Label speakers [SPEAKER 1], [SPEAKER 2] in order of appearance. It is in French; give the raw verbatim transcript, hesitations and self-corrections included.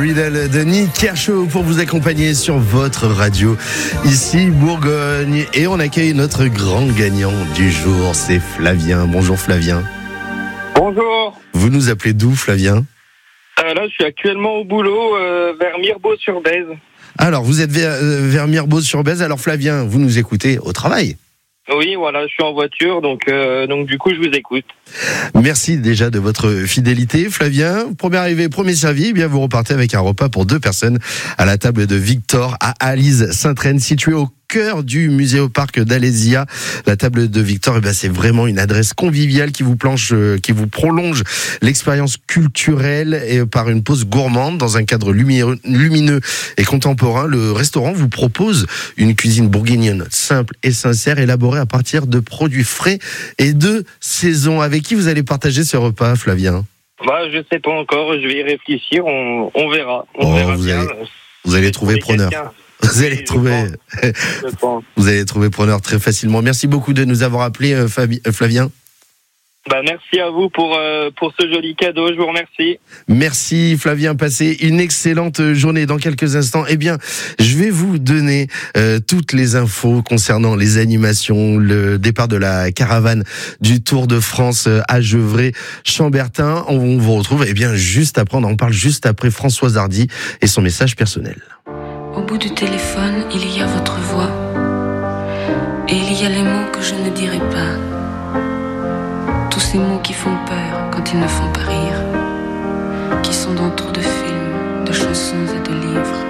[SPEAKER 1] Riddle de Nick Kershaw pour vous accompagner sur votre radio ici Bourgogne, et on accueille notre grand gagnant du jour, c'est Flavien. Bonjour Flavien.
[SPEAKER 2] Bonjour.
[SPEAKER 1] Vous nous appelez d'où Flavien?
[SPEAKER 2] euh, Là je suis actuellement au boulot euh, vers Mirebeau-sur-Bèze.
[SPEAKER 1] Alors vous êtes vers, euh, vers Mirebeau-sur-Bèze. Alors Flavien, vous nous écoutez au travail?
[SPEAKER 2] Oui, voilà, je suis en voiture, donc euh, donc du coup je vous écoute.
[SPEAKER 1] Merci déjà de votre fidélité, Flavien. Premier arrivé, premier servi. Eh bien, vous repartez avec un repas pour deux personnes à la table de Victor à Alise-Sainte-Reine, située au cœur du Muséoparc d'Alésia. La table de Victor, eh ben, c'est vraiment une adresse conviviale qui vous planche, euh, qui vous prolonge l'expérience culturelle et par une pause gourmande dans un cadre lumineux, lumineux et contemporain. Le restaurant vous propose une cuisine bourguignonne simple et sincère, élaborée à partir de produits frais et de saison. Avec qui vous allez partager ce repas, Flavien?
[SPEAKER 2] Bah, je sais pas encore, je vais y réfléchir, on, on verra. On
[SPEAKER 1] oh,
[SPEAKER 2] verra
[SPEAKER 1] vous,
[SPEAKER 2] bien.
[SPEAKER 1] allez, vous allez trouver preneur.
[SPEAKER 2] Quelqu'un.
[SPEAKER 1] Vous allez
[SPEAKER 2] Oui,
[SPEAKER 1] trouver,
[SPEAKER 2] je pense.
[SPEAKER 1] vous allez trouver preneur très facilement. Merci beaucoup de nous avoir appelé, euh, Fabi, euh, Flavien.
[SPEAKER 2] Bah, merci à vous pour, euh, pour ce joli cadeau, je vous remercie.
[SPEAKER 1] Merci Flavien, passez une excellente journée. Dans quelques instants, eh bien, je vais vous donner euh, toutes les infos concernant les animations, le départ de la caravane du Tour de France à Gevrey-Chambertin. On vous retrouve eh bien juste après, on en parle juste après Françoise Hardy et son message personnel.
[SPEAKER 3] Au bout du téléphone, il y a votre voix, et il y a les mots que je ne dirai pas. Tous ces mots qui font peur quand ils ne font pas rire, qui sont dans trop de films, de chansons et de livres.